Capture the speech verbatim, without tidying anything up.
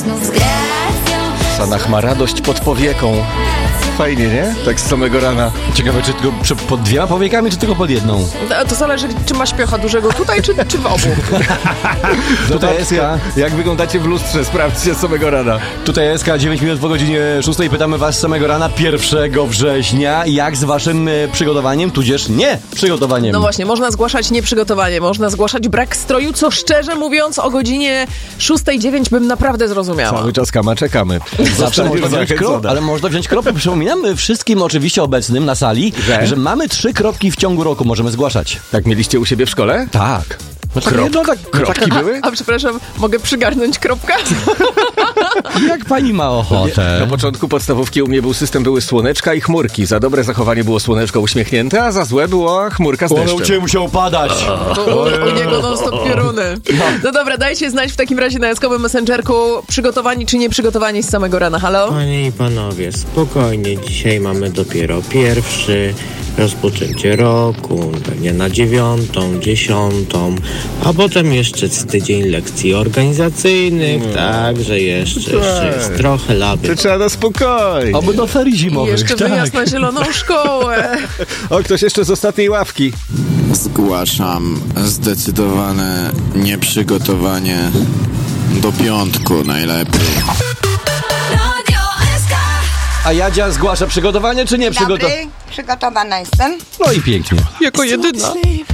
Sanach ma radość pod powieką. Fajnie, nie? Tak z samego rana. Ciekawe, czy tylko przy, pod dwiema powiekami, czy tylko pod jedną? To, to zależy, czy ma śpiocha dużego tutaj, czy, czy w obu. Tutaj jest K. Jak wyglądacie w lustrze, sprawdźcie z samego rana. Tutaj jest K, dziewięć minut po godzinie szóstej. Pytamy was z samego rana, pierwszego września, jak z waszym y, przygotowaniem, tudzież nie przygotowaniem. No właśnie, można zgłaszać nieprzygotowanie, można zgłaszać brak stroju, co szczerze mówiąc o godzinie szóstej dziewięć bym naprawdę zrozumiała. Cały czas Kama czekamy. Zawsze można wziąć krop, zachęcona. ale można wziąć kropę. Przypominam wszystkim oczywiście obecnym na sali, Że? że mamy trzy kropki w ciągu roku, możemy zgłaszać. Tak mieliście u siebie w szkole? Tak. No tak, Krop- no tak, Kropki były? A przepraszam, mogę przygarnąć kropkę? jak pani ma ochotę. Na początku podstawówki u mnie był system, były słoneczka i chmurki. Za dobre zachowanie było słoneczko uśmiechnięte, a za złe była chmurka z One u deszczem. ciebie musiał padać. U, u niego non-stop pioruny. No dobra, dajcie znać w takim razie na jaskowym messengerku, przygotowani czy nieprzygotowani z samego rana. Halo? Panie i panowie, spokojnie, dzisiaj mamy dopiero pierwszy, rozpoczęcie roku, pewnie na dziewiątą, dziesiątą, a potem jeszcze z tydzień lekcji organizacyjnych, także jeszcze, jeszcze jest trochę laby. To trzeba na spokojnie. Oby do ferii I zimowych. jeszcze tak. wyjazd na zieloną szkołę. O, ktoś jeszcze z ostatniej ławki. Zgłaszam zdecydowane nieprzygotowanie do piątku najlepiej. A Jadzia zgłasza przygotowanie czy nie przygotowanie? Dobry, przygotowana jestem. No i pięknie. Jako jedyna.